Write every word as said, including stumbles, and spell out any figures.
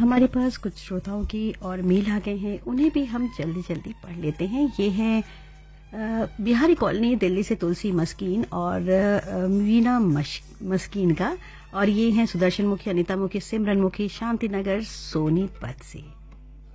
हमारे पास कुछ श्रोताओं की और मेल आ गए हैं, उन्हें भी हम जल्दी जल्दी पढ़ लेते हैं। ये हैं बिहारी कॉलोनी दिल्ली से तुलसी मस्कीन और मीना मस्कीन का, और ये हैं सुदर्शन मुखी, अनिता मुखी, सिमरन मुखी, शांति नगर सोनीपत से।